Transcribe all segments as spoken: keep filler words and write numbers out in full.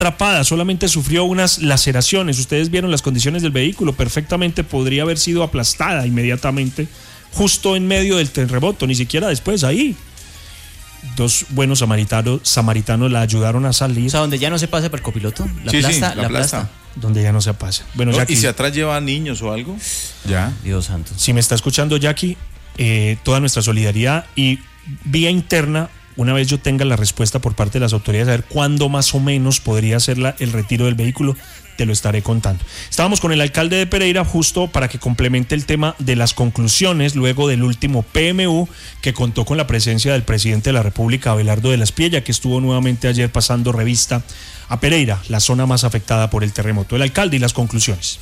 atrapada, solamente sufrió unas laceraciones. Ustedes vieron las condiciones del vehículo, perfectamente podría haber sido aplastada inmediatamente, justo en medio del terremoto, ni siquiera después, ahí. Dos buenos samaritanos, samaritanos la ayudaron a salir. O sea, donde ya no se pasa por copiloto, la sí, plasta, sí, la, la plasta. plasta. Donde ya no se pasa. Bueno, no, Jackie, ¿y si atrás lleva niños o algo? Ya. Dios santo. Si me está escuchando, Jackie, eh, toda nuestra solidaridad y vía interna, una vez yo tenga la respuesta por parte de las autoridades, a ver cuándo más o menos podría ser la, el retiro del vehículo, te lo estaré contando. Estábamos con el alcalde de Pereira justo para que complemente el tema de las conclusiones luego del último P M U, que contó con la presencia del presidente de la República, Abelardo de la Espriella, que estuvo nuevamente ayer pasando revista a Pereira, la zona más afectada por el terremoto. El alcalde y las conclusiones.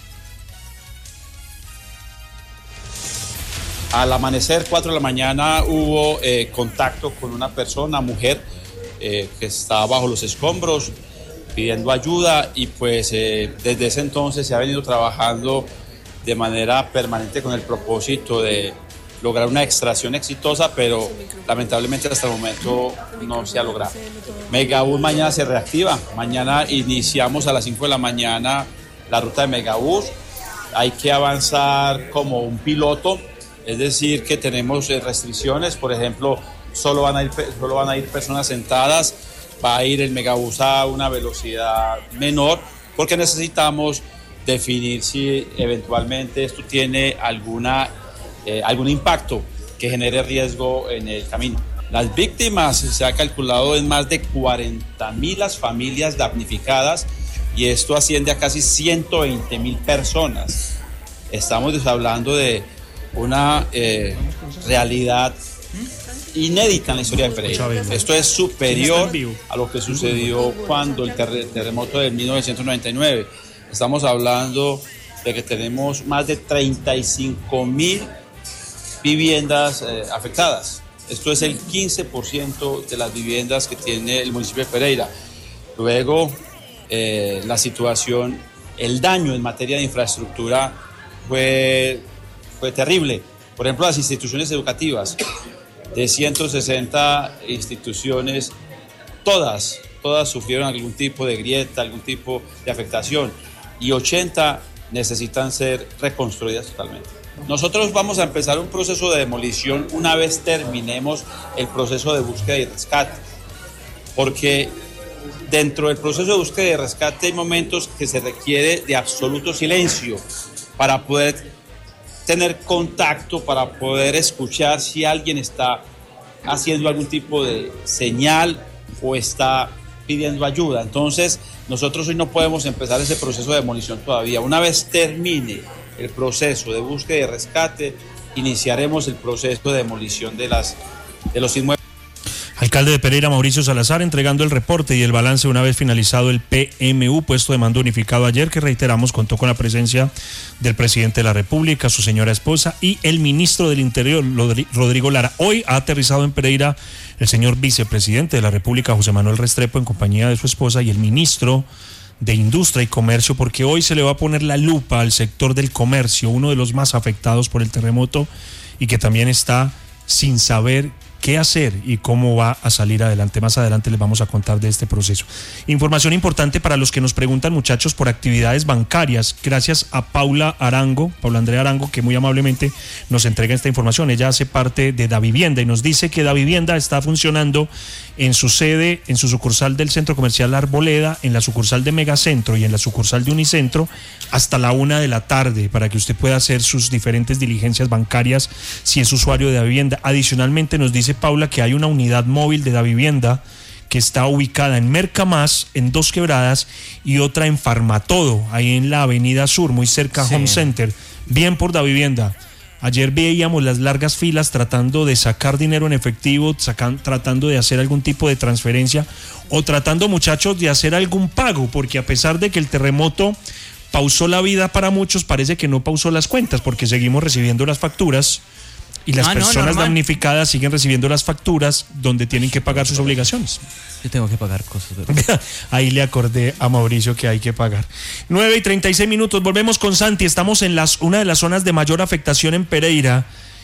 Al amanecer, cuatro de la mañana, hubo eh, contacto con una persona, mujer, eh, que estaba bajo los escombros pidiendo ayuda, y pues eh, desde ese entonces se ha venido trabajando de manera permanente con el propósito de lograr una extracción exitosa, pero lamentablemente hasta el momento no se ha logrado. Megabús mañana se reactiva, mañana iniciamos a las cinco de la mañana la ruta de Megabús, hay que avanzar como un piloto. Es decir, que tenemos restricciones, por ejemplo, solo van a ir, solo van a ir personas sentadas, va a ir el megabús a una velocidad menor, porque necesitamos definir si eventualmente esto tiene alguna, eh, algún impacto que genere riesgo en el camino. Las víctimas se ha calculado en más de cuarenta mil las familias damnificadas, y esto asciende a casi ciento veinte mil personas. Estamos hablando de una eh, realidad inédita en la historia de Pereira. Esto es superior a lo que sucedió cuando el ter- terremoto de mil novecientos noventa y nueve. Estamos hablando de que tenemos más de treinta y cinco mil viviendas eh, afectadas. Esto es el quince por ciento de las viviendas que tiene el municipio de Pereira. Luego, eh, la situación, el daño en materia de infraestructura fue fue terrible. Por ejemplo, las instituciones educativas, de ciento sesenta instituciones, todas, todas sufrieron algún tipo de grieta, algún tipo de afectación, y ochenta necesitan ser reconstruidas totalmente. Nosotros vamos a empezar un proceso de demolición una vez terminemos el proceso de búsqueda y rescate, porque dentro del proceso de búsqueda y rescate hay momentos que se requiere de absoluto silencio para poder tener contacto, para poder escuchar si alguien está haciendo algún tipo de señal o está pidiendo ayuda. Entonces, nosotros hoy no podemos empezar ese proceso de demolición todavía. Una vez termine el proceso de búsqueda y rescate, iniciaremos el proceso de demolición de, las, de los inmuebles. Alcalde de Pereira, Mauricio Salazar, entregando el reporte y el balance una vez finalizado el P M U, puesto de mando unificado ayer, que reiteramos contó con la presencia del presidente de la República, su señora esposa y el ministro del Interior, Rodrigo Lara. Hoy ha aterrizado en Pereira el señor vicepresidente de la República, José Manuel Restrepo, en compañía de su esposa, y el ministro de Industria y Comercio, porque hoy se le va a poner la lupa al sector del comercio, uno de los más afectados por el terremoto y que también está sin saber qué hacer y cómo va a salir adelante. Más adelante les vamos a contar de este proceso. Información importante para los que nos preguntan, muchachos, por actividades bancarias. Gracias a Paula Arango, Paula Andrea Arango, que muy amablemente nos entrega esta información. Ella hace parte de Davivienda y nos dice que Davivienda está funcionando en su sede, en su sucursal del Centro Comercial Arboleda, en la sucursal de Megacentro y en la sucursal de Unicentro hasta la una de la tarde, para que usted pueda hacer sus diferentes diligencias bancarias si es usuario de Davivienda. Adicionalmente nos dice Paula que hay una unidad móvil de Davivienda que está ubicada en Mercamás, en Dos Quebradas, y otra en Farmatodo, ahí en la Avenida Sur, muy cerca a sí. Home Center, bien por Davivienda. Ayer veíamos las largas filas tratando de sacar dinero en efectivo, sacan, tratando de hacer algún tipo de transferencia o tratando, muchachos, de hacer algún pago, porque a pesar de que el terremoto pausó la vida para muchos, parece que no pausó las cuentas, porque seguimos recibiendo las facturas y las ah, personas no, damnificadas siguen recibiendo las facturas donde tienen que pagar sus obligaciones. Yo tengo que pagar cosas. ¿Verdad? Ahí le acordé a Mauricio que hay que pagar. nueve y treinta y seis minutos, volvemos con Santi. Estamos en las, una de las zonas de mayor afectación en Pereira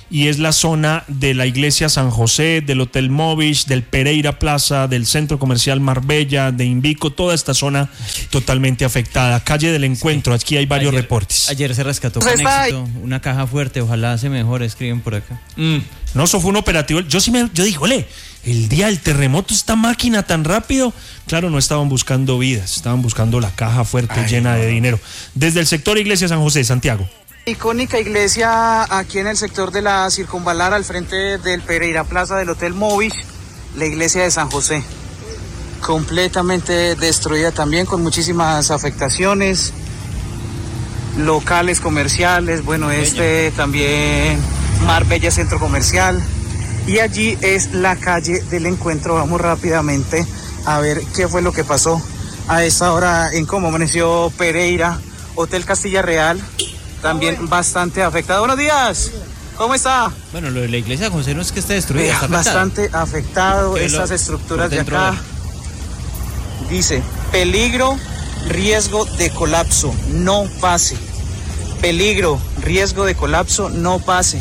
y es la zona de la iglesia San José, del Hotel Movish, del Pereira Plaza, del Centro Comercial Marbella, de Invico, toda esta zona totalmente afectada. Calle del Encuentro, aquí hay varios ayer, reportes. Ayer se rescató con éxito una caja fuerte, ojalá se mejore, escriben por acá. Mm, no, eso fue un operativo. Yo sí me, yo digo, ole, el día del terremoto, esta máquina tan rápido. Claro, no estaban buscando vidas, estaban buscando la caja fuerte Ay, llena no. de dinero. Desde el sector Iglesia San José, Santiago. Icónica iglesia aquí en el sector de la Circunvalar, al frente del Pereira Plaza del Hotel Movish, la iglesia de San José. Completamente destruida también, con muchísimas afectaciones. Locales comerciales, bueno, este también Marbella Centro Comercial. Y allí es la calle del Encuentro. Vamos rápidamente a ver qué fue lo que pasó a esta hora en cómo amaneció Pereira. Hotel Castilla Real, también bastante afectado. Buenos días, ¿cómo está? Bueno, lo de la iglesia José no es que esté destruida, está bastante afectado. Estas lo, estructuras de acá. De... Dice, peligro, riesgo de colapso, no pase. Peligro, riesgo de colapso, no pase.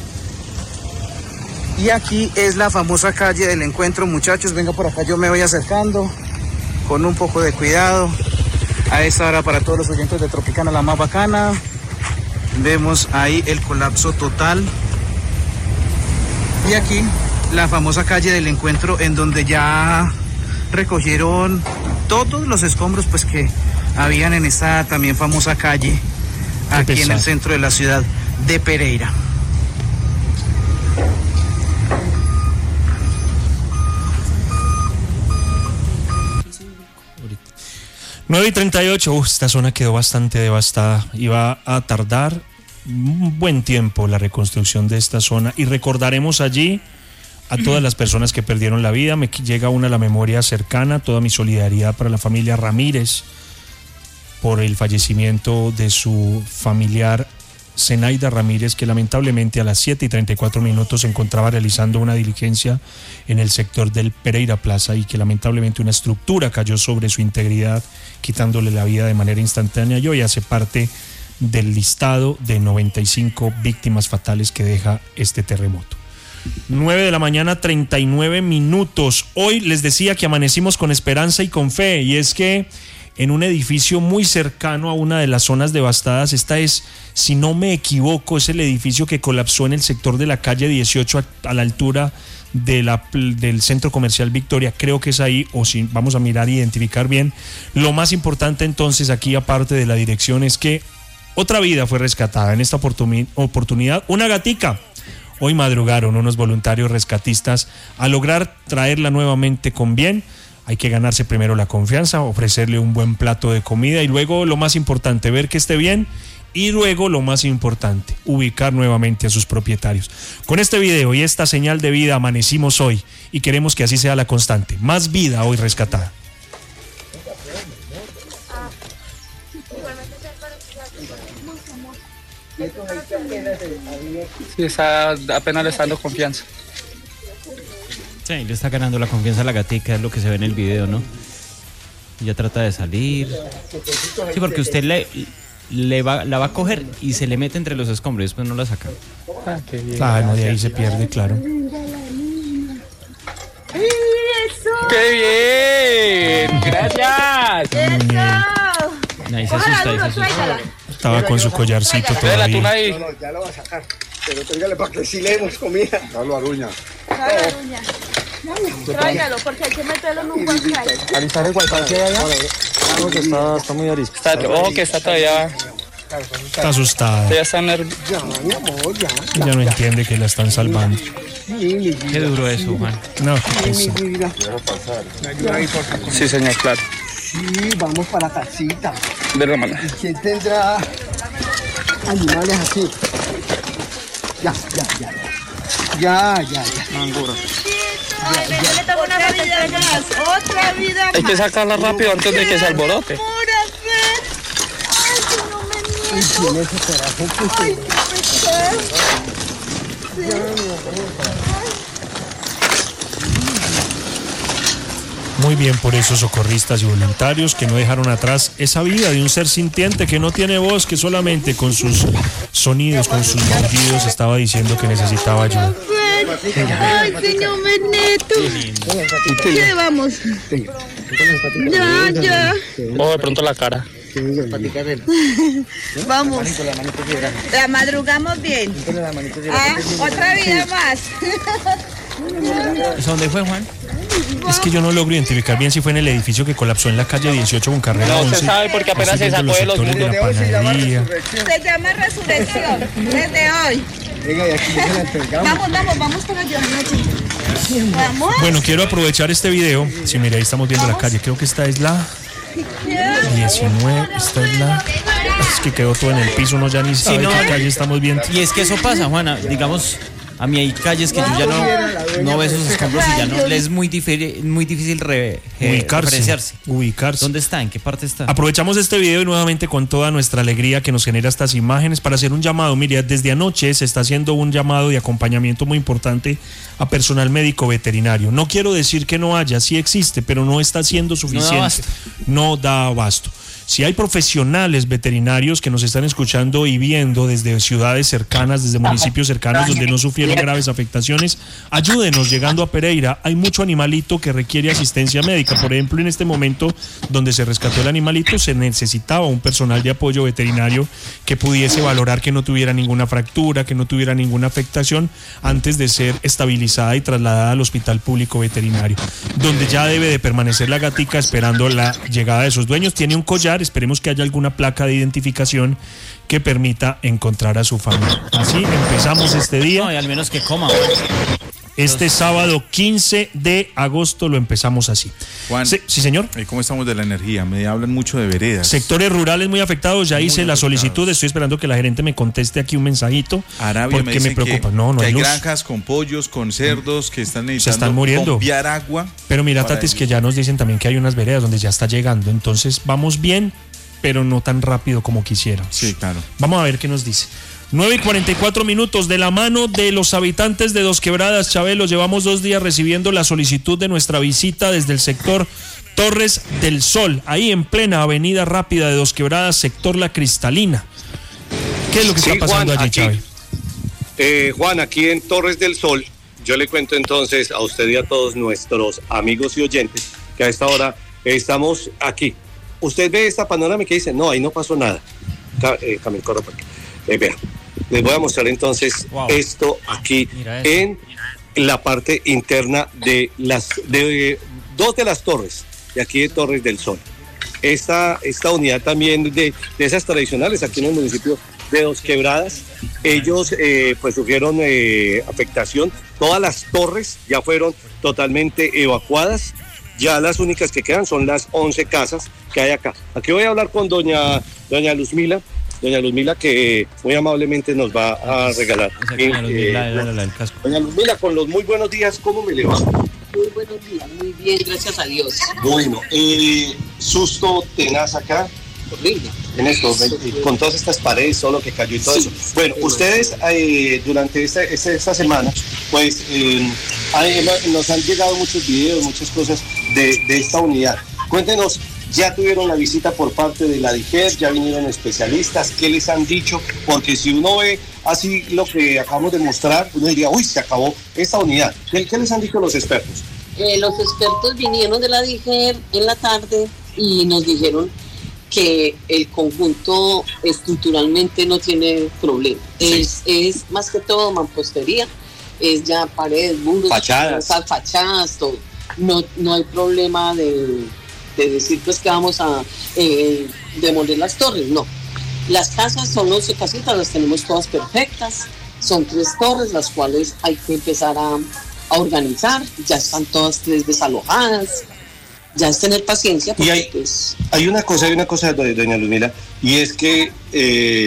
Y aquí es la famosa calle del Encuentro, muchachos. Venga por acá, yo me voy acercando con un poco de cuidado. A esta hora, para todos los oyentes de Tropicana, la más bacana. Vemos ahí el colapso total. Y aquí la famosa calle del Encuentro, en donde ya recogieron todos los escombros pues que habían en esta también famosa calle, aquí en el centro de la ciudad de Pereira. nueve y treinta y ocho, uh, esta zona quedó bastante devastada. Iba a tardar un buen tiempo la reconstrucción de esta zona y recordaremos allí a todas las personas que perdieron la vida. Me llega una a la memoria cercana, toda mi solidaridad para la familia Ramírez por el fallecimiento de su familiar Zenaida Ramírez, que lamentablemente a las siete y treinta y cuatro minutos se encontraba realizando una diligencia en el sector del Pereira Plaza y que lamentablemente una estructura cayó sobre su integridad, quitándole la vida de manera instantánea y hoy hace parte del listado de noventa y cinco víctimas fatales que deja este terremoto. nueve de la mañana, treinta y nueve minutos. Hoy les decía que amanecimos con esperanza y con fe, y es que en un edificio muy cercano a una de las zonas devastadas, esta es, si no me equivoco, es el edificio que colapsó en el sector de la calle dieciocho a, a la altura de la, del Centro Comercial Victoria, creo que es ahí, o si vamos a mirar e identificar bien. Lo más importante entonces aquí, aparte de la dirección, es que otra vida fue rescatada en esta oportun- oportunidad, una gatica. Hoy madrugaron unos voluntarios rescatistas a lograr traerla nuevamente con bien. Hay que ganarse primero la confianza, ofrecerle un buen plato de comida y luego lo más importante, ver que esté bien y luego lo más importante, ubicar nuevamente a sus propietarios. Con este video y esta señal de vida amanecimos hoy y queremos que así sea la constante. Más vida hoy rescatada. Sí, está, apenas le está dando confianza. Sí, le está ganando la confianza a la gatica, es lo que se ve en el video, ¿no? Ella trata de salir. Sí, porque usted le, le va, la va a coger y se le mete entre los escombros y después no la saca. Ah, qué bien. Ah, no, de ahí se pierde, claro. ¡Qué bien! ¡Gracias! Muy Ahí se asusta, ahí se asusta. Estaba con su collarcito Ve la tuna todavía. ahí. No, no, ya lo va a sacar. Pero tráigale para que sí le demos comida. Dalo, Aruña. Dale, Aruña. Tráigalo, porque hay que meterlo en un guacal. ¿Alisar el guacal que hay allá? No, que está, está muy arisco. Está, ojo que está todavía. Está asustada. Ya está nervioso. Ya, mi amor, ya. Ella no entiende que la están salvando. Qué duro eso, Juan. No, qué pesa. Sí, señor, claro. Sí, vamos para la casita. Ven, hermano. ¿Y quién tendrá animales así? Ya, ya, ya. Ya, ya, ya. Mangura. Ay, ya, ya. Le tomo una vida más, otra vida más. Hay que sacarla rápido antes de que se alborote. Ay, que no me niego. Tiene ese corazón que Ay, Muy bien por esos socorristas y voluntarios que no dejaron atrás esa vida de un ser sintiente que no tiene voz, que solamente con sus sonidos, con sus maullidos estaba diciendo que necesitaba ayuda. Ay, señor Meneto. ¿Qué vamos? Ya, ya. O de pronto la cara. Vamos. La madrugamos bien. Ah, otra vida más. ¿Eso dónde fue, Juan? Es que yo no logro identificar bien si fue en el edificio que colapsó en la calle dieciocho con carrera No, once. usted sabe porque apenas se sacó de los sectores de la panadería. Se llama resurrección desde hoy. Vamos, vamos, vamos para allá. Vamos. Bueno, quiero aprovechar este video. Si mira, ahí estamos viendo la calle. Creo que esta es la diecinueve. Esta es la... Es que quedó todo en el piso, uno ya ni sabe Sí, no, qué calle estamos viendo. Y es que eso pasa, Juana, digamos, a mí hay calles que yo ya no, no veo esos escombros y ya no, es muy, difícil, muy difícil re, eh, Ubicarse, referenciarse. ubicarse. ¿Dónde está? ¿En qué parte está? Aprovechamos este video y nuevamente con toda nuestra alegría que nos genera estas imágenes para hacer un llamado. Mire, desde anoche se está haciendo un llamado de acompañamiento muy importante a personal médico veterinario. No quiero decir que no haya, sí existe, pero no está siendo suficiente. No da abasto. No da abasto. Si hay profesionales veterinarios que nos están escuchando y viendo desde ciudades cercanas, desde municipios cercanos donde no sufrieron graves afectaciones, ayúdenos llegando a Pereira. Hay mucho animalito que requiere asistencia médica. Por ejemplo, en este momento donde se rescató el animalito, se necesitaba un personal de apoyo veterinario que pudiese valorar que no tuviera ninguna fractura, que no tuviera ninguna afectación antes de ser estabilizada y trasladada al hospital público veterinario, donde ya debe de permanecer la gatica esperando la llegada de sus dueños. Tiene un collar. Esperemos que haya alguna placa de identificación que permita encontrar a su familia. Así empezamos este día. No, y al menos que coma. Este sábado quince de agosto lo empezamos así. Juan, sí, sí, señor. ¿Cómo estamos de la energía? Me hablan mucho de veredas. Sectores rurales muy afectados. Ya Muy hice la afectados. solicitud. Estoy esperando que la gerente me conteste aquí un mensajito. Arabia porque me, me preocupa. Que, no, no que hay, hay luz. granjas con pollos, con cerdos que están necesitando Se están muriendo. bombear agua. Pero mira, para Tatis, ellos. que ya nos dicen también que hay unas veredas donde ya está llegando. Entonces vamos bien, pero no tan rápido como quisiera. Sí, claro. Vamos a ver qué nos dice. nueve y cuarenta y cuatro minutos, de la mano de los habitantes de Dos Quebradas, Chabelo, llevamos dos días recibiendo la solicitud de nuestra visita desde el sector Torres del Sol, ahí en plena avenida rápida de Dos Quebradas, sector La Cristalina. ¿Qué es lo que Sí, está pasando Juan, allí, aquí, Chávez? eh, Juan, aquí en Torres del Sol, yo le cuento entonces a usted y a todos nuestros amigos y oyentes que a esta hora estamos aquí. Usted ve esta panorámica y dice, no, ahí no pasó nada. Eh, Camil, corre por aquí. Eh, vea, les voy a mostrar entonces Wow. esto aquí Mira eso. en la parte interna de las de eh, dos de las torres de aquí de Torres del Sol. Esta, esta unidad también de, de esas tradicionales aquí en el municipio de Dos Quebradas, ellos eh, pues sufrieron eh, afectación. Todas las torres ya fueron totalmente evacuadas. Ya las únicas que quedan son las once casas que hay acá. Aquí voy a hablar con doña, doña Luzmila, doña Luzmila que muy amablemente nos va a regalar. Esa que doña Luzmila, Eh, la, la, la del casco. Doña Luzmila, con los muy buenos días, ¿cómo me le va? Muy buenos días, muy bien, gracias a Dios. Bueno, eh, susto tenaz acá. Horrible. En esto, eh, con todas estas paredes, todo lo que cayó y todo eso. Bueno, ustedes eh, durante esta, esta, esta semana, pues eh, hay- nos han llegado muchos videos, muchas cosas de, de esta unidad. Cuéntenos, ¿ya tuvieron la visita por parte de la D I G E R? ¿Ya vinieron especialistas? ¿Qué les han dicho? Porque si uno ve así lo que acabamos de mostrar, uno diría, uy, se acabó esta unidad. ¿Qué, qué les han dicho los expertos? Eh, los expertos vinieron de la D I G E R en la tarde y nos dijeron que el conjunto estructuralmente no tiene problema. Sí. Es, es más que todo mampostería, es ya paredes, muros, Fachadas. cosas, fachadas, todo. No, no hay problema de, de decir pues que vamos a eh, demoler las torres, no. Las casas son once casitas, las tenemos todas perfectas, son tres torres las cuales hay que empezar a, a organizar, ya están todas tres desalojadas. Ya es tener paciencia. Y hay, pues, hay una cosa, hay una cosa, do- doña Luzmila, y es que eh,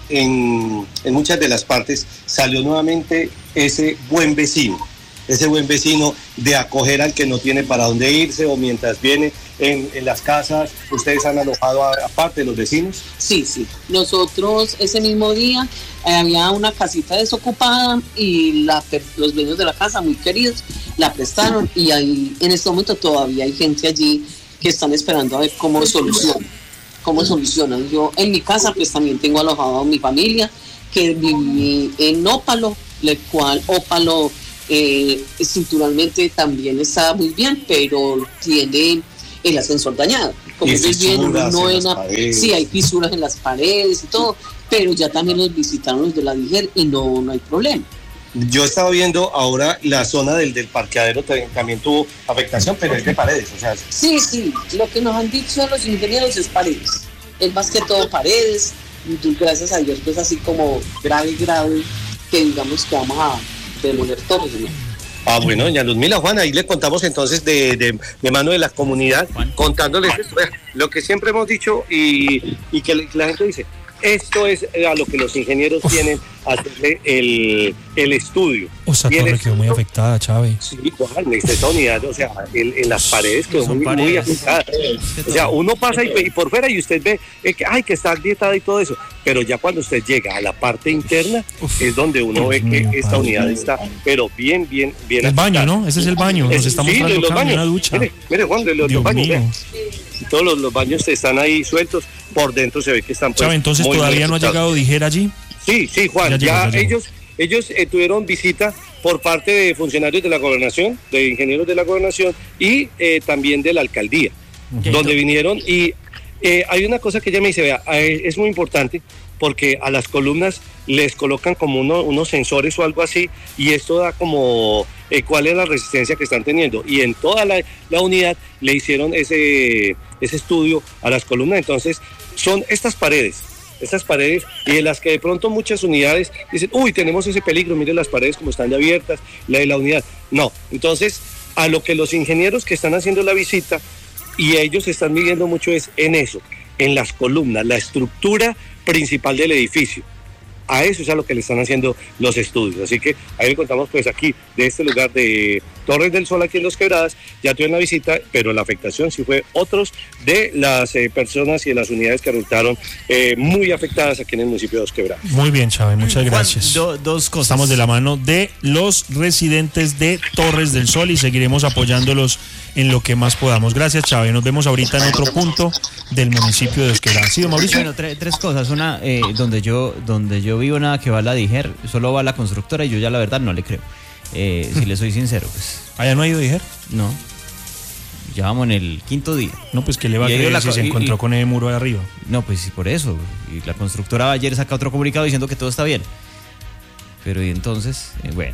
en, en muchas de las partes salió nuevamente ese buen vecino, ese buen vecino de acoger al que no tiene para dónde irse o mientras viene en, en las casas. ¿Ustedes han alojado a- aparte de los vecinos? sí, sí. Nosotros ese mismo día eh, había una casita desocupada y la, per- los dueños de la casa, muy queridos, la prestaron y ahí en este momento todavía hay gente allí que están esperando a ver cómo solucionan, cómo solucionan. Yo en mi casa pues también tengo alojado a mi familia que viví en Ópalo, el cual Ópalo eh, estructuralmente también está muy bien, pero tiene el ascensor dañado. Como ellos vienen, no en la, sí, hay fisuras en las paredes y todo, pero ya también los visitaron los de la Dijer y no, no hay problema. Yo estaba viendo ahora la zona del, del parqueadero también, también tuvo afectación, pero es de paredes, o sea. Sí, sí, lo que nos han dicho los ingenieros es paredes, es más que todo paredes, y gracias a Dios pues así como grave, grave, que digamos que vamos a demoler torres, ¿no? Ah, bueno, doña Luzmila, Juan, ahí le contamos entonces de, de, de mano de la comunidad, Juan, contándoles esto, lo que siempre hemos dicho y, y que la gente dice, esto es a lo que los ingenieros tienen a hacerle el, el estudio. O sea, torre estudio, quedó muy afectada, Chávez. Sí, Juan, esta unidad, o sea, en, en las paredes quedó muy, paredes. muy afectada. O sea, uno pasa y, y por fuera y usted ve, eh, que, ay, que está agrietada y todo eso, pero ya cuando usted llega a la parte interna, uf, es donde uno Dios ve mío, que esta padre. unidad está, pero bien, bien, bien El afectada. Baño, ¿no? Ese es el baño, nos es, estamos sí, dando los baños. Una ducha. Mire, mire, Juan, de los, los baños, vean. Todos los, los baños están ahí sueltos, por dentro se ve que están pues, Chávez, entonces muy todavía no ha llegado Dijer allí. Sí, sí, Juan, ya, ya, llegó, ya ellos ellos eh, tuvieron visita por parte de funcionarios de la gobernación, de ingenieros de la gobernación y eh, también de la alcaldía, okay, donde vinieron y eh, hay una cosa que ella me dice, vea, eh, es muy importante porque a las columnas les colocan como uno, unos sensores o algo así y esto da como eh, cuál es la resistencia que están teniendo y en toda la, la unidad le hicieron ese, ese estudio a las columnas, entonces son estas paredes, estas paredes y de las que de pronto muchas unidades dicen, uy, tenemos ese peligro, mire las paredes como están ya abiertas, la de la unidad, no, entonces a lo que los ingenieros que están haciendo la visita y ellos están midiendo mucho es en eso, en las columnas, la estructura principal del edificio. A eso es a lo que le están haciendo los estudios. Así que ahí le contamos pues aquí, de este lugar de Torres del Sol, aquí en Los Quebradas, ya tuvieron la visita, pero la afectación sí fue otros de las eh, personas y de las unidades que resultaron eh, muy afectadas aquí en el municipio de Los Quebradas. Muy bien, Chávez, muchas gracias. Juan, do, dos cosas. Estamos de la mano de los residentes de Torres del Sol y seguiremos apoyándolos en lo que más podamos. Gracias, Chávez. Nos vemos ahorita en otro punto del municipio de Los Quebradas. ¿Sí, don Mauricio? Bueno, tre- tres cosas. Una, eh, donde yo donde yo vivo nada que va la Dijer, solo va la constructora y yo ya la verdad no le creo. Eh, si le soy sincero, pues. ¿Allá no ha ido Dijer? No. Ya vamos en el quinto día. No, pues que le va a creer si se y, encontró y, con ese muro de arriba. No, pues sí, por eso. Y la constructora ayer saca otro comunicado diciendo que todo está bien. Pero y entonces, eh, bueno.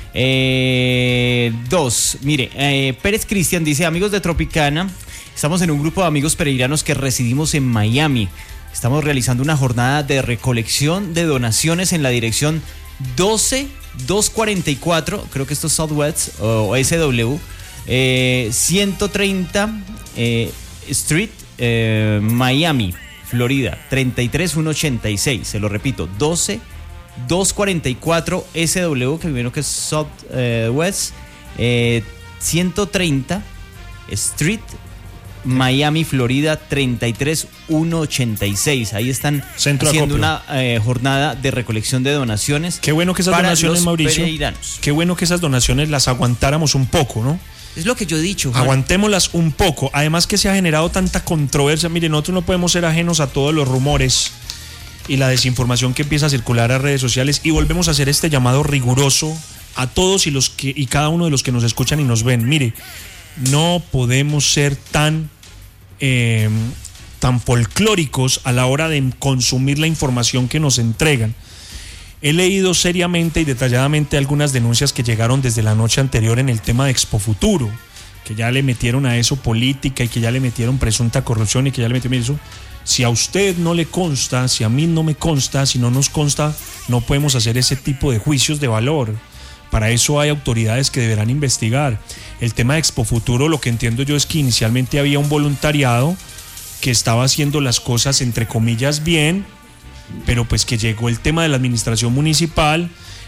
Eh, dos, mire, eh, Pérez Cristian dice, amigos de Tropicana, estamos en un grupo de amigos pereiranos que residimos en Miami. Estamos realizando una jornada de recolección de donaciones en la dirección doce doscientos cuarenta y cuatro, creo que esto es Southwest o S W, eh, ciento treinta eh, Street, eh, Miami, Florida, treinta y tres mil ciento ochenta y seis, se lo repito, doce doscientos cuarenta y cuatro S W, que primero que es Southwest, eh, ciento treinta Street, Miami, Florida, treinta y tres mil ciento ochenta y seis. Ahí están Centro haciendo una eh, jornada de recolección de donaciones. Qué bueno que esas para donaciones, los Mauricio. pereiranos. Qué bueno que esas donaciones las aguantáramos un poco, ¿no? Es lo que yo he dicho, Juan. Aguantémoslas un poco. Además que se ha generado tanta controversia. Miren, nosotros no podemos ser ajenos a todos los rumores y la desinformación que empieza a circular a redes sociales y volvemos a hacer este llamado riguroso a todos y los que y cada uno de los que nos escuchan y nos ven. Mire, no podemos ser tan eh, tan folclóricos a la hora de consumir la información que nos entregan. He leído seriamente y detalladamente algunas denuncias que llegaron desde la noche anterior en el tema de Expo Futuro, que ya le metieron a eso política y que ya le metieron presunta corrupción y que ya le metieron eso. Si a usted no le consta, si a mí no me consta, si no nos consta, no podemos hacer ese tipo de juicios de valor. Para eso hay autoridades que deberán investigar. El tema de Expo Futuro, lo que entiendo yo es que inicialmente había un voluntariado que estaba haciendo las cosas entre comillas bien, pero pues que llegó el tema de la administración municipal,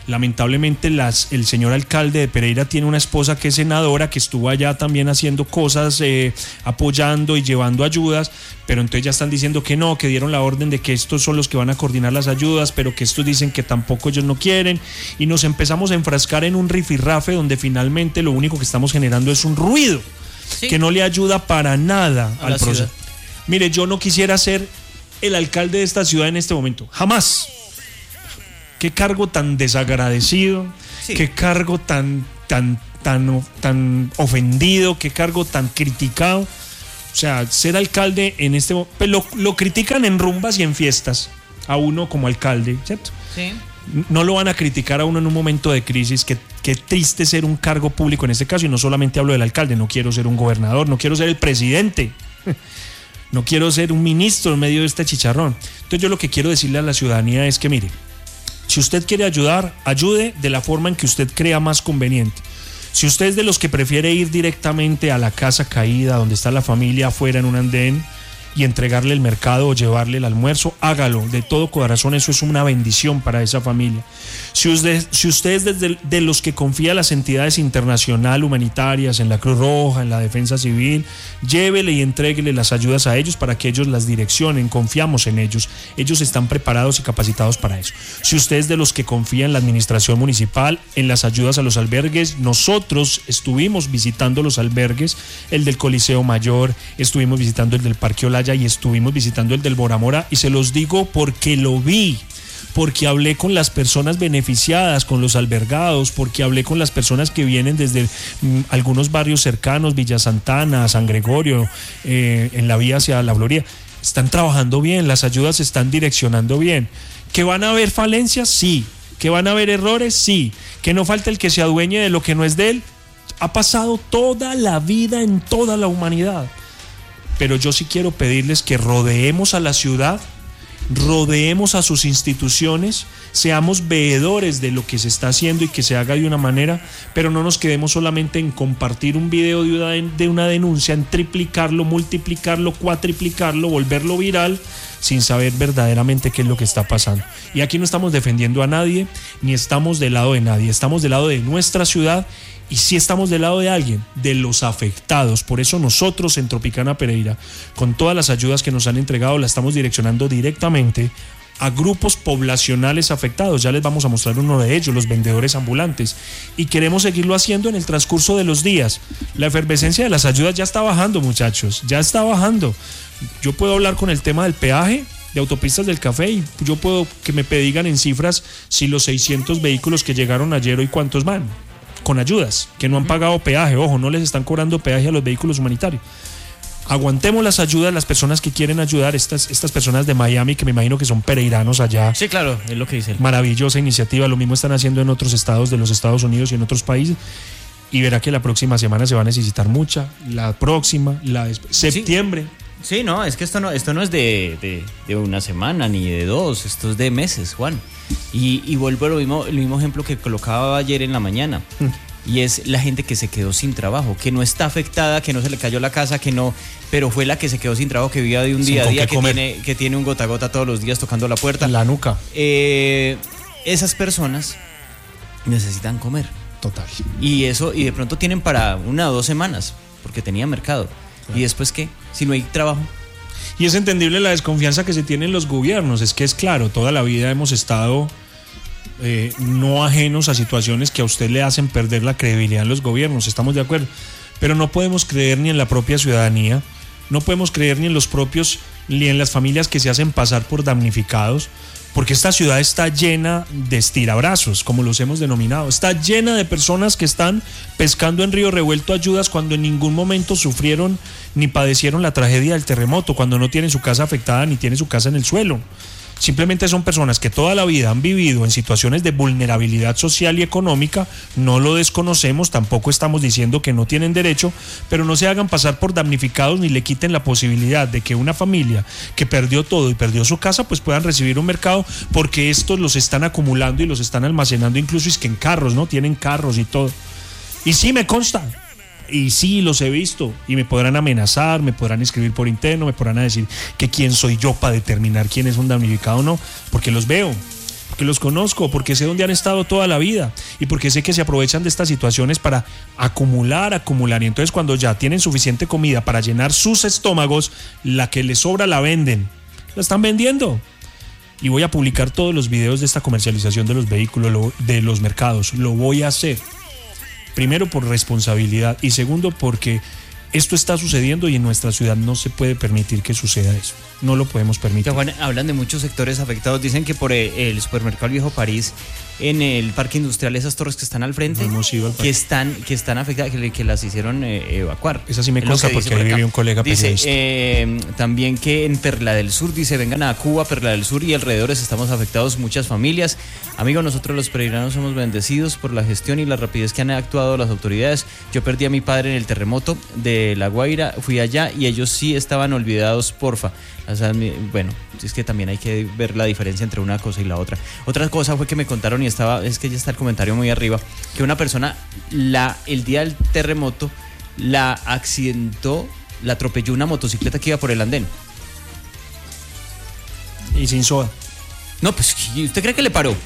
Lamentablemente las, el señor alcalde de Pereira tiene una esposa que es senadora, que estuvo allá también haciendo cosas, eh, apoyando y llevando ayudas, pero entonces ya están diciendo que no, que dieron la orden de que estos son los que van a coordinar las ayudas, pero que estos dicen que tampoco ellos no quieren, y nos empezamos a enfrascar en un rifirrafe donde finalmente lo único que estamos generando es un ruido, sí, que no le ayuda para nada a al proceso. Mire, yo no quisiera ser el alcalde de esta ciudad en este momento, jamás. Qué cargo tan desagradecido, sí, qué cargo tan, tan, tan, tan ofendido, qué cargo tan criticado. O sea, ser alcalde en este momento, pues lo, lo critican en rumbas y en fiestas a uno como alcalde, ¿cierto? Sí. No lo van a criticar a uno en un momento de crisis. Qué, qué triste ser un cargo público en este caso, y no solamente hablo del alcalde, no quiero ser un gobernador, no quiero ser el presidente. No quiero ser un ministro en medio de este chicharrón. Entonces yo lo que quiero decirle a la ciudadanía es que, mire, si usted quiere ayudar, ayude de la forma en que usted crea más conveniente. Si usted es de los que prefiere ir directamente a la casa caída, donde está la familia afuera en un andén, y entregarle el mercado o llevarle el almuerzo, hágalo de todo corazón, eso es una bendición para esa familia. Si usted, si usted es desde de los que confía en las entidades internacionales humanitarias, en la Cruz Roja, en la Defensa Civil, llévele y entréguele las ayudas a ellos para que ellos las direccionen, confiamos en ellos, ellos están preparados y capacitados para eso. Si usted es de los que confía en la administración municipal, en las ayudas a los albergues, nosotros estuvimos visitando los albergues, el del Coliseo Mayor, estuvimos visitando el del Parque Olaya y estuvimos visitando el del Bora Mora, y se los digo porque lo vi, porque hablé con las personas beneficiadas, con los albergados, porque hablé con las personas que vienen desde mm, algunos barrios cercanos, Villa Santana, San Gregorio, eh, en la vía hacia la Gloria. Están trabajando bien, las ayudas se están direccionando bien. ¿Que van a haber falencias? Sí. ¿Que van a haber errores? Sí. ¿Que no falta el que se adueñe de lo que no es de él? Ha pasado toda la vida en toda la humanidad. Pero yo sí quiero pedirles que rodeemos a la ciudad, rodeemos a sus instituciones, seamos veedores de lo que se está haciendo y que se haga de una manera, pero no nos quedemos solamente en compartir un video de una, de una denuncia, en triplicarlo, multiplicarlo, cuatriplicarlo, volverlo viral, sin saber verdaderamente qué es lo que está pasando. Y aquí no estamos defendiendo a nadie, ni estamos del lado de nadie, estamos del lado de nuestra ciudad. Y sí estamos del lado de alguien, de los afectados. Por eso nosotros en Tropicana Pereira, con todas las ayudas que nos han entregado, la estamos direccionando directamente a grupos poblacionales afectados. Ya les vamos a mostrar uno de ellos, los vendedores ambulantes. Y queremos seguirlo haciendo en el transcurso de los días. La efervescencia de las ayudas ya está bajando, muchachos, ya está bajando. Yo puedo hablar con el tema del peaje de Autopistas del Café, y yo puedo que me digan en cifras si los seiscientos vehículos que llegaron ayer hoy cuántos van. Con ayudas, que no han pagado peaje, ojo, no les están cobrando peaje a los vehículos humanitarios. Aguantemos las ayudas, las personas que quieren ayudar, estas, estas personas de Miami, que me imagino que son pereiranos allá. Sí, claro, es lo que dice él. Maravillosa iniciativa, lo mismo están haciendo en otros estados de los Estados Unidos y en otros países. Y verá que la próxima semana se va a necesitar mucha, la próxima, la de septiembre. Sí. Sí, no, es que esto no, esto no es de, de, de una semana ni de dos, esto es de meses, Juan. Y, y vuelvo a lo mismo, el mismo ejemplo que colocaba ayer en la mañana. Mm. Y es la gente que se quedó sin trabajo, que no está afectada, que no se le cayó la casa, que no, pero fue la que se quedó sin trabajo, que vivía de un día a día, que tiene, que tiene un gota a gota todos los días tocando la puerta. La nuca. Eh, esas personas necesitan comer. Total. Y eso, y de pronto tienen para una o dos semanas, porque tenía mercado. Claro. ¿Y después qué? Si no hay trabajo. Y es entendible la desconfianza que se tiene en los gobiernos. Es que es claro, toda la vida hemos estado eh, no ajenos a situaciones que a usted le hacen perder la credibilidad en los gobiernos, estamos de acuerdo. Pero no podemos creer ni en la propia ciudadanía, no podemos creer ni en los propios, ni en las familias que se hacen pasar por damnificados, porque esta ciudad está llena de estirabrazos, como los hemos denominado. Está llena de personas que están pescando en río revuelto ayudas cuando en ningún momento sufrieron ni padecieron la tragedia del terremoto, cuando no tienen su casa afectada ni tienen su casa en el suelo. Simplemente son personas que toda la vida han vivido en situaciones de vulnerabilidad social y económica, no lo desconocemos, tampoco estamos diciendo que no tienen derecho, pero no se hagan pasar por damnificados ni le quiten la posibilidad de que una familia que perdió todo y perdió su casa, pues puedan recibir un mercado, porque estos los están acumulando y los están almacenando, incluso es que en carros, ¿no? Tienen carros y todo. Y sí me consta. Y sí, los he visto, y me podrán amenazar, me podrán escribir por interno, me podrán decir que quién soy yo para determinar quién es un damnificado o no, porque los veo. porque los conozco, porque sé dónde han estado toda la vida y porque sé que se aprovechan de estas situaciones para acumular, acumular. Y entonces cuando ya tienen suficiente comida para llenar sus estómagos, la que les sobra la venden, la están vendiendo. Y voy a publicar todos los videos de esta comercialización de los vehículos, de los mercados. Lo voy a hacer. Primero por responsabilidad y segundo porque esto está sucediendo y en nuestra ciudad no se puede permitir que suceda eso. No lo podemos permitir. Juan, hablan de muchos sectores afectados. Dicen que por el supermercado Viejo París, en el parque industrial, esas torres que están al frente, no que están que están afectadas, que, que las hicieron eh, evacuar. Esa sí me consta porque ahí vive un colega periodista. Dice eh, también que en Perla del Sur, dice, vengan a Cuba, Perla del Sur y alrededores estamos afectados muchas familias. Amigos, nosotros los peregrinos somos bendecidos por la gestión y la rapidez que han actuado las autoridades. Yo perdí a mi padre en el terremoto de La Guaira, fui allá y ellos sí estaban olvidados, porfa. O sea, bueno, es que también hay que ver la diferencia entre una cosa y la otra. Otra cosa fue que me contaron, y estaba, es que ya está el comentario muy arriba, que una persona la el día del terremoto la accidentó, la atropelló una motocicleta que iba por el andén. Y sin soda. No, pues, ¿usted cree que le paró?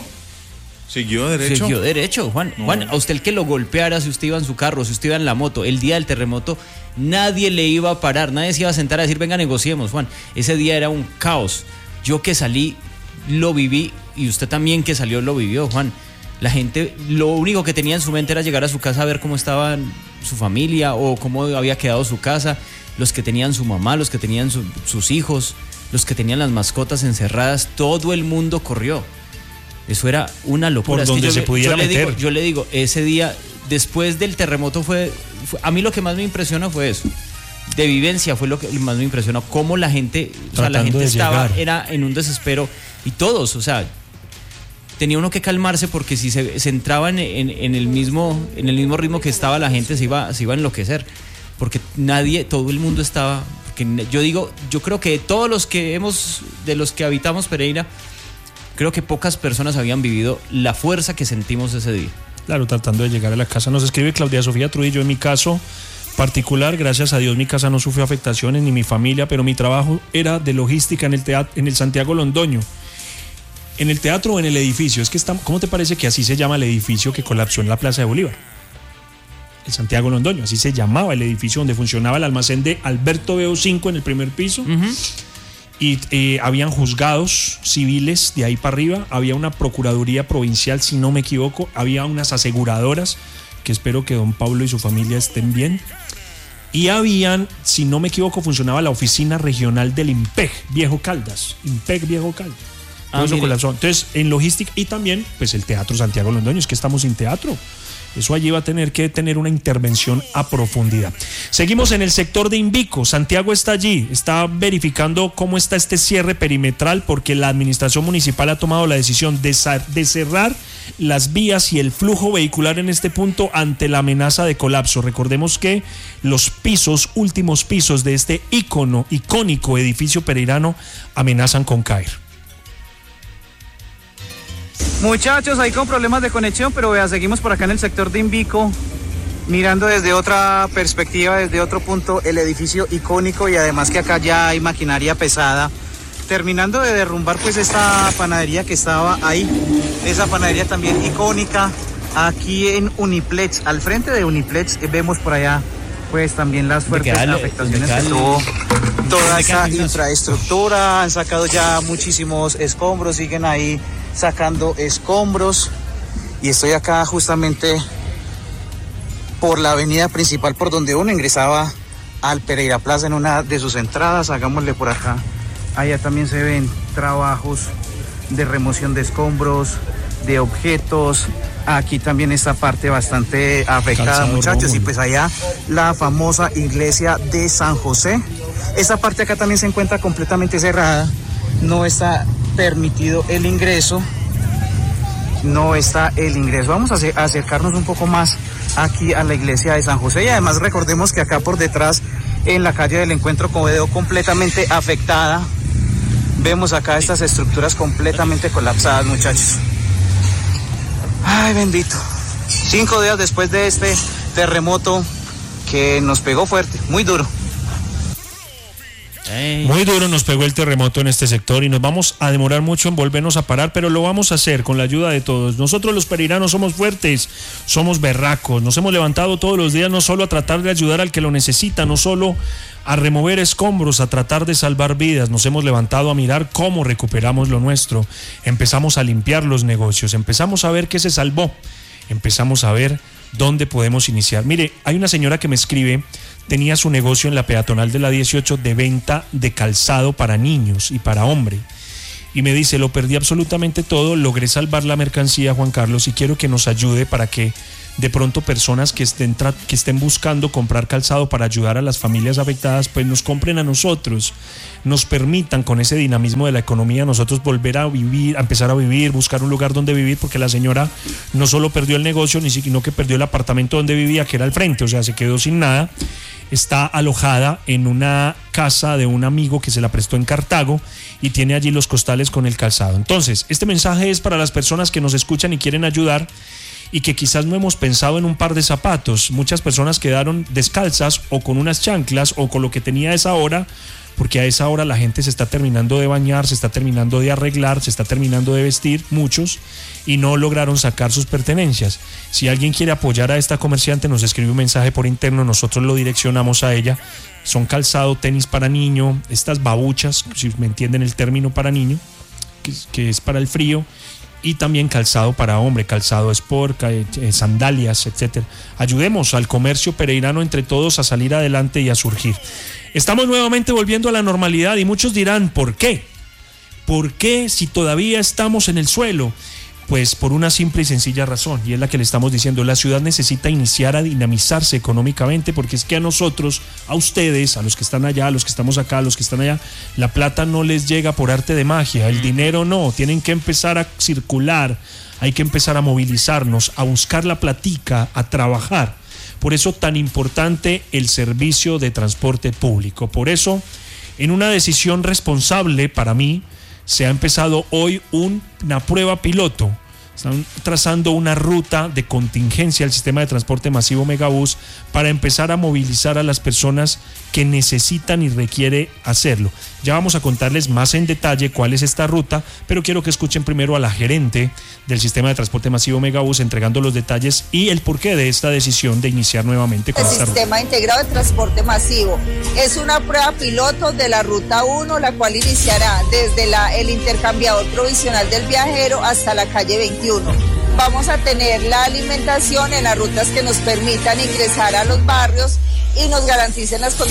¿Siguió derecho? Siguió derecho, Juan. No. Juan, a usted el que lo golpeara, si usted iba en su carro, si usted iba en la moto, el día del terremoto, nadie le iba a parar, nadie se iba a sentar a decir, venga, negociemos, Juan. Ese día era un caos. Yo que salí, lo viví, y usted también que salió, lo vivió, Juan. La gente, lo único que tenía en su mente era llegar a su casa a ver cómo estaba su familia o cómo había quedado su casa. Los que tenían su mamá, los que tenían su, sus hijos, los que tenían las mascotas encerradas, todo el mundo corrió. Eso era una locura. Por donde es que yo, se pudiera yo le meter. Digo, yo le digo, ese día, después del terremoto fue, fue... A mí lo que más me impresionó fue eso. De vivencia fue lo que más me impresionó. Cómo la gente... O sea, la gente estaba... Llegar. Era en un desespero. Y todos, o sea... Tenía uno que calmarse porque si se, se entraba en, en, en, el mismo, en el mismo ritmo que estaba la gente, se iba, se iba a enloquecer. Porque nadie, todo el mundo estaba... Porque yo digo, yo creo que todos los que hemos... De los que habitamos Pereira... Creo que pocas personas habían vivido la fuerza que sentimos ese día. Claro, tratando de llegar a la casa. Nos escribe Claudia Sofía Trujillo, en mi caso particular, gracias a Dios mi casa no sufrió afectaciones ni mi familia, pero mi trabajo era de logística en el teatro, en el Santiago Londoño. ¿En el teatro o en el edificio? Es que está, ¿cómo te parece que así se llama el edificio que colapsó en la Plaza de Bolívar? El Santiago Londoño, así se llamaba el edificio donde funcionaba el almacén de Alberto Beo cinco en el primer piso. Uh-huh. Y eh, habían juzgados civiles de ahí para arriba, había una procuraduría provincial, si no me equivoco, había unas aseguradoras, que espero que don Pablo y su familia estén bien, y habían, si no me equivoco, funcionaba la oficina regional del IMPEG Viejo Caldas, IMPEG Viejo Caldas. Ah, eso colapsó. Entonces, en logística, y también, pues el Teatro Santiago Londoño, es que estamos sin teatro. Eso allí va a tener que tener una intervención a profundidad. Seguimos en el sector de Invico. Santiago está allí, está verificando cómo está este cierre perimetral porque la administración municipal ha tomado la decisión de, de cerrar las vías y el flujo vehicular en este punto ante la amenaza de colapso. Recordemos que los pisos, últimos pisos de este ícono, icónico edificio pereirano amenazan con caer. Muchachos, ahí con problemas de conexión, pero vea, seguimos por acá en el sector de Invico, mirando desde otra perspectiva, desde otro punto, el edificio icónico y además que acá ya hay maquinaria pesada, terminando de derrumbar pues esta panadería que estaba ahí, esa panadería también icónica, aquí en Uniplex, al frente de Uniplex vemos por allá pues también las fuertes Dale, afectaciones que tuvo toda esa infraestructura, han sacado ya muchísimos escombros, siguen ahí sacando escombros y estoy acá justamente por la avenida principal por donde uno ingresaba al Pereira Plaza en una de sus entradas. Hagámosle por acá, allá también se ven trabajos de remoción de escombros, de objetos. Aquí también esta parte bastante afectada, Calzado muchachos, Rómulo. Y pues allá la famosa iglesia de San José. Esta parte acá también se encuentra completamente cerrada, no está permitido el ingreso, no está el ingreso. Vamos a acercarnos un poco más aquí a la iglesia de San José y además recordemos que acá por detrás en la calle del Encuentro quedó completamente afectada. Vemos acá estas estructuras completamente colapsadas, muchachos. Ay, bendito. Cinco días después de este terremoto que nos pegó fuerte, muy duro. Ey. Muy duro nos pegó el terremoto en este sector y nos vamos a demorar mucho en volvernos a parar, pero lo vamos a hacer con la ayuda de todos. Nosotros los pereiranos somos fuertes, somos berracos, nos hemos levantado todos los días no solo a tratar de ayudar al que lo necesita, no solo a remover escombros, a tratar de salvar vidas, nos hemos levantado a mirar cómo recuperamos lo nuestro, empezamos a limpiar los negocios, empezamos a ver qué se salvó, empezamos a ver dónde podemos iniciar. Mire, hay una señora que me escribe, tenía su negocio en la peatonal de la dieciocho de venta de calzado para niños y para hombre. Y me dice, lo perdí absolutamente todo, logré salvar la mercancía, Juan Carlos, y quiero que nos ayude para que de pronto personas que estén, que estén buscando comprar calzado para ayudar a las familias afectadas, pues nos compren a nosotros, nos permitan con ese dinamismo de la economía nosotros volver a vivir, a empezar a vivir, buscar un lugar donde vivir, porque la señora no solo perdió el negocio, ni sino que perdió el apartamento donde vivía, que era al frente, o sea, se quedó sin nada. Está alojada en una casa de un amigo que se la prestó en Cartago y tiene allí los costales con el calzado. Entonces, este mensaje es para las personas que nos escuchan y quieren ayudar y que quizás no hemos pensado en un par de zapatos. Muchas personas quedaron descalzas o con unas chanclas o con lo que tenía a esa hora, porque a esa hora la gente se está terminando de bañar, se está terminando de arreglar, se está terminando de vestir, muchos, y no lograron sacar sus pertenencias. Si alguien quiere apoyar a esta comerciante, nos escribe un mensaje por interno, nosotros lo direccionamos a ella. Son calzado, tenis para niño, estas babuchas, si me entienden el término para niño, que, que es para el frío, y también calzado para hombre, calzado sport, eh, sandalias, etcétera. Ayudemos al comercio pereirano entre todos a salir adelante y a surgir. Estamos nuevamente volviendo a la normalidad y muchos dirán, ¿por qué? ¿Por qué si todavía estamos en el suelo? Pues por una simple y sencilla razón, y es la que le estamos diciendo, la ciudad necesita iniciar a dinamizarse económicamente, porque es que a nosotros, a ustedes, a los que están allá, a los que estamos acá, a los que están allá, la plata no les llega por arte de magia, el dinero no, tienen que empezar a circular, hay que empezar a movilizarnos, a buscar la platica, a trabajar. Por eso tan importante el servicio de transporte público, por eso en una decisión responsable para mí, se ha empezado hoy un, una prueba piloto. Están trazando una ruta de contingencia al sistema de transporte masivo Megabús para empezar a movilizar a las personas que necesitan y requiere hacerlo. Ya vamos a contarles más en detalle cuál es esta ruta, pero quiero que escuchen primero a la gerente del sistema de transporte masivo Megabús entregando los detalles y el porqué de esta decisión de iniciar nuevamente con el esta ruta. El sistema integrado de transporte masivo es una prueba piloto de la ruta uno, la cual iniciará desde la, el intercambiador provisional del viajero hasta la calle veintiuno. Vamos a tener la alimentación en las rutas que nos permitan ingresar a los barrios y nos garanticen las condiciones